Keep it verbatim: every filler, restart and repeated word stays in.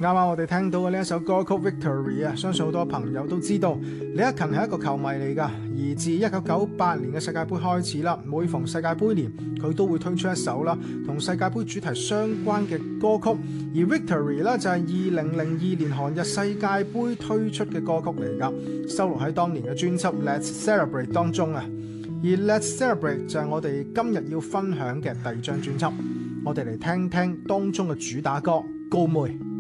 啱啱我哋聽到嘅呢一首歌曲 Victory 啊，相信好多朋友都知道李克勤係一個球迷嚟㗎。而自一九九八年嘅世界盃開始啦，每逢世界盃年，佢都會推出一首啦同世界盃主題相關嘅歌曲。而 Victory 咧就係二零零二年韓日世界盃推出嘅歌曲嚟㗎，收錄喺當年嘅專輯 Let's Celebrate 當中啊。而 Let's Celebrate 就係我哋今日要分享嘅第二張專輯，我哋嚟聽聽當中嘅主打歌《高妹》。